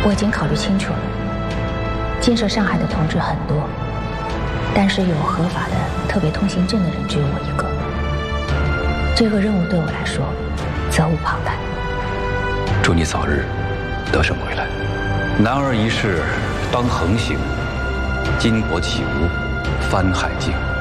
我已经考虑清楚了，建设上海的同志很多，但是有合法的特别通行证的人只有我一个。这个任务对我来说责无旁贷。 祝你早日得胜回来。男儿一世当横行，巾帼起舞翻海境。